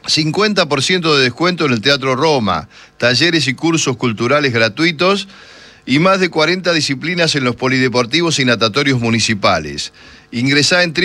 50% de descuento en el Teatro Roma, talleres y cursos culturales gratuitos y más de 40 disciplinas en los polideportivos y natatorios municipales. Ingresá en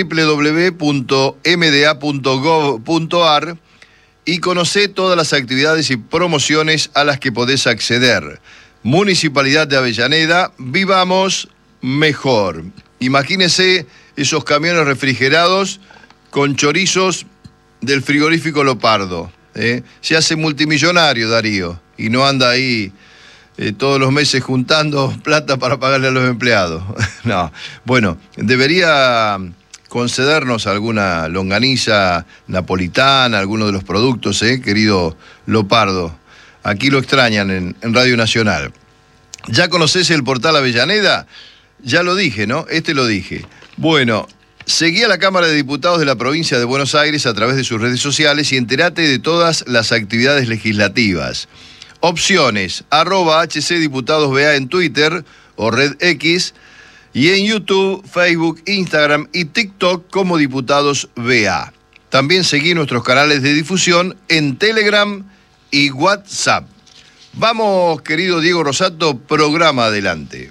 www.mda.gov.ar y conocé todas las actividades y promociones a las que podés acceder. Municipalidad de Avellaneda, vivamos mejor. Imagínense esos camiones refrigerados con chorizos del frigorífico Lopardo. Se hace multimillonario Darío y no anda ahí todos los meses juntando plata para pagarle a los empleados. No, bueno, debería concedernos alguna longaniza napolitana, alguno de los productos, querido Lopardo. Aquí lo extrañan en Radio Nacional. ¿Ya conocés el portal Avellaneda? Ya lo dije, ¿no? Lo dije. Bueno, seguí a la Cámara de Diputados de la provincia de Buenos Aires a través de sus redes sociales y entérate de todas las actividades legislativas. Opciones, @HCDiputadosBA en Twitter o Red X, y en YouTube, Facebook, Instagram y TikTok como Diputados BA. También seguí nuestros canales de difusión en Telegram y WhatsApp. Vamos, querido Diego Rosato, programa adelante.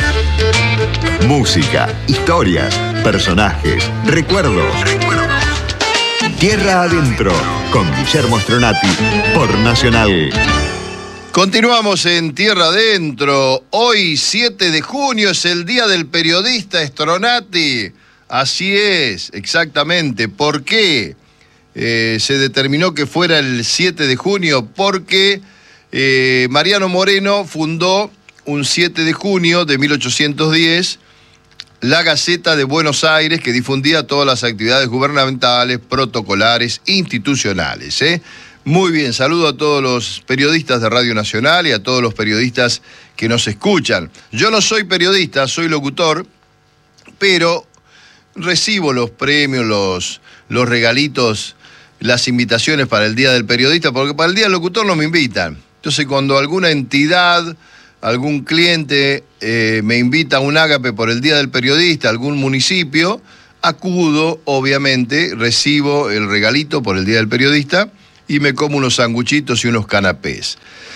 Música, historias, personajes, recuerdos. Tierra Adentro, con Guillermo Stronati, por Nacional. Continuamos en Tierra Adentro. Hoy, 7 de junio, es el Día del Periodista, Stronati. Así es, exactamente. ¿Por qué se determinó que fuera el 7 de junio? Porque Mariano Moreno fundó un 7 de junio de 1810 la Gaceta de Buenos Aires, que difundía todas las actividades gubernamentales, protocolares, institucionales. Muy bien, saludo a todos los periodistas de Radio Nacional y a todos los periodistas que nos escuchan. Yo no soy periodista, soy locutor, pero recibo los premios, los regalitos, las invitaciones para el Día del Periodista, porque para el Día del Locutor no me invitan. Entonces, cuando alguna entidad, algún cliente me invita a un ágape por el Día del Periodista, algún municipio, acudo, obviamente, recibo el regalito por el Día del Periodista y me como unos sanguchitos y unos canapés.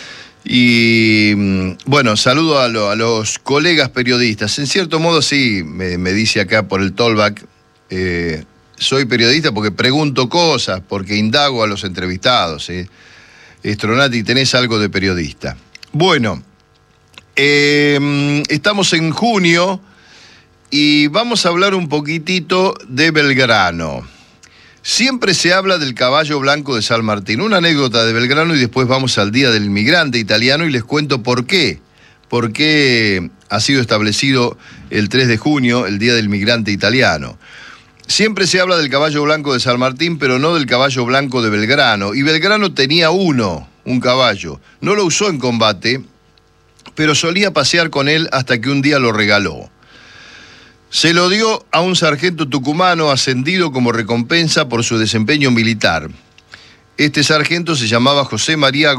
Y bueno, saludo a los colegas periodistas. En cierto modo, sí, me dice acá por el tollback, soy periodista porque pregunto cosas, porque indago a los entrevistados. Stronati, tenés algo de periodista. Bueno, estamos en junio y vamos a hablar un poquitito de Belgrano. Siempre se habla del caballo blanco de San Martín. Una anécdota de Belgrano y después vamos al Día del Inmigrante Italiano y les cuento por qué. Por qué ha sido establecido el 3 de junio, el Día del Inmigrante Italiano. Siempre se habla del caballo blanco de San Martín, pero no del caballo blanco de Belgrano. Y Belgrano tenía un caballo. No lo usó en combate, pero solía pasear con él hasta que un día lo regaló. Se lo dio a un sargento tucumano ascendido como recompensa por su desempeño militar. Este sargento se llamaba José Mariano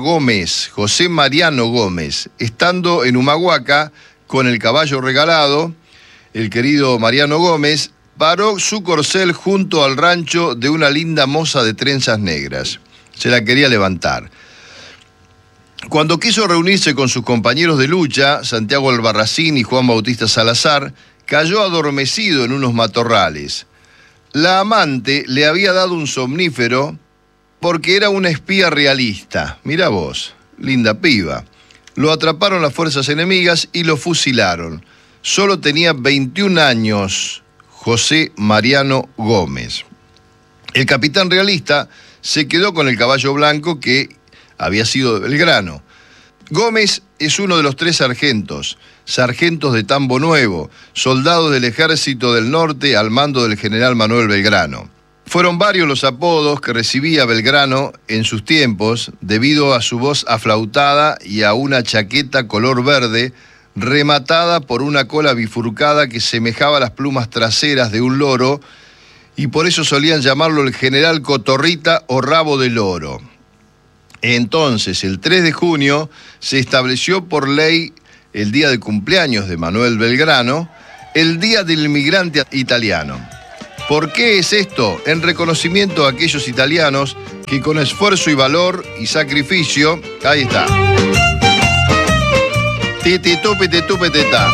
Gómez. Estando en Humahuaca con el caballo regalado, el querido Mariano Gómez paró su corcel junto al rancho de una linda moza de trenzas negras. Se la quería levantar. Cuando quiso reunirse con sus compañeros de lucha, Santiago Albarracín y Juan Bautista Salazar, cayó adormecido en unos matorrales. La amante le había dado un somnífero porque era una espía realista. Mirá vos, linda piba. Lo atraparon las fuerzas enemigas y lo fusilaron. Solo tenía 21 años, José Mariano Gómez. El capitán realista se quedó con el caballo blanco que había sido de Belgrano. Gómez es uno de los 3 sargentos de Tambo Nuevo, soldados del Ejército del Norte al mando del general Manuel Belgrano. Fueron varios los apodos que recibía Belgrano en sus tiempos debido a su voz aflautada y a una chaqueta color verde rematada por una cola bifurcada que semejaba las plumas traseras de un loro, y por eso solían llamarlo el general Cotorrita o Rabo de Loro. Entonces, el 3 de junio se estableció por ley el día de cumpleaños de Manuel Belgrano, el Día del Inmigrante Italiano. ¿Por qué es esto? En reconocimiento a aquellos italianos que con esfuerzo y valor y sacrificio, ahí está, tititupititupeteta,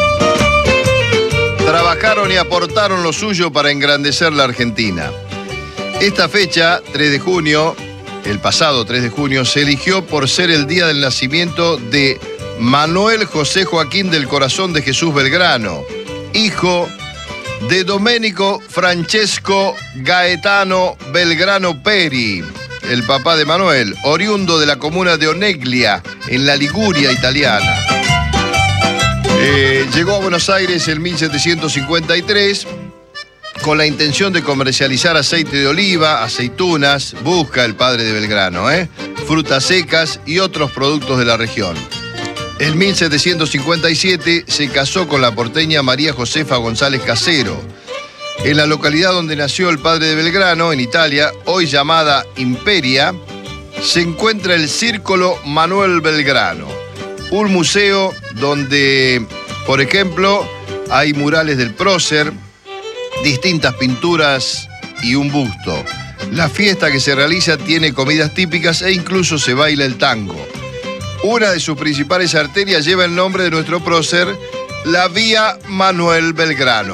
trabajaron y aportaron lo suyo para engrandecer la Argentina. Esta fecha, 3 de junio, el pasado 3 de junio, se eligió por ser el día del nacimiento de Manuel José Joaquín del Corazón de Jesús Belgrano, hijo de Domenico Francesco Gaetano Belgrano Peri, el papá de Manuel, oriundo de la comuna de Oneglia, en la Liguria italiana. Llegó a Buenos Aires en 1753 con la intención de comercializar aceite de oliva, aceitunas, busca el padre de Belgrano, frutas secas y otros productos de la región. En 1757 se casó con la porteña María Josefa González Casero. En la localidad donde nació el padre de Belgrano, en Italia, hoy llamada Imperia, se encuentra el Círculo Manuel Belgrano, un museo donde, por ejemplo, hay murales del prócer, distintas pinturas y un busto. La fiesta que se realiza tiene comidas típicas e incluso se baila el tango. Una de sus principales arterias lleva el nombre de nuestro prócer, la Vía Manuel Belgrano.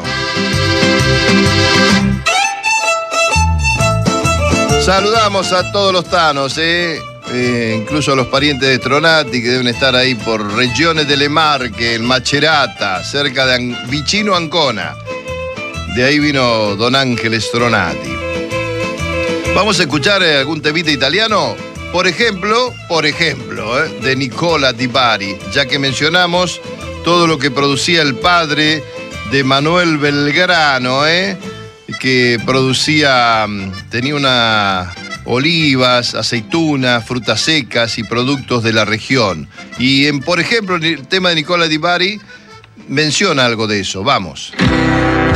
Saludamos a todos los tanos, incluso a los parientes de Stronati que deben estar ahí por regiones de Le Marche, en Macerata, cerca de vicino Ancona. De ahí vino Don Ángel Stronati. Vamos a escuchar algún temita italiano. Por ejemplo, de Nicola Di Bari, ya que mencionamos todo lo que producía el padre de Manuel Belgrano, que tenía olivas, aceitunas, frutas secas y productos de la región. Y por ejemplo, el tema de Nicola Di Bari menciona algo de eso. Vamos.